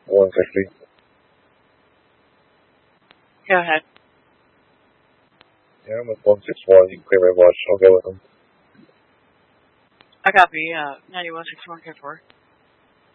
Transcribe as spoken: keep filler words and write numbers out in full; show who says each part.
Speaker 1: one fifty.
Speaker 2: Go ahead.
Speaker 1: Yeah, I'm with one six one. You can clear my watch. I'll go with them.
Speaker 2: I copy. Uh, ninety-one six one, go for it.